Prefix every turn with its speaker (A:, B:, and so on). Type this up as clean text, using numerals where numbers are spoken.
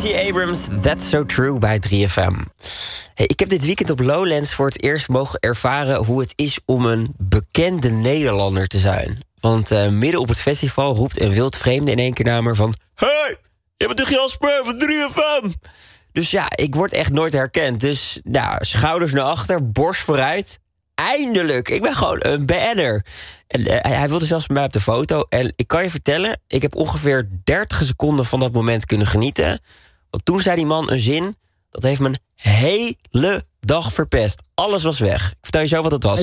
A: Stacey Abrams, That's So True bij 3FM. Hey, ik heb dit weekend op Lowlands voor het eerst mogen ervaren hoe het is om een bekende Nederlander te zijn. Want midden op het festival roept een wildvreemde in één keer naar me van... Hey, je bent toch Jasper van 3FM? Dus ja, ik word echt nooit herkend. Dus nou, schouders naar achter, borst vooruit. Eindelijk, ik ben gewoon een BN'er. En hij wilde zelfs bij mij op de foto. En ik kan je vertellen, ik heb ongeveer 30 seconden van dat moment kunnen genieten. Want toen zei die man een zin, dat heeft mijn hele dag verpest. Alles was weg. Ik vertel je zo wat het was.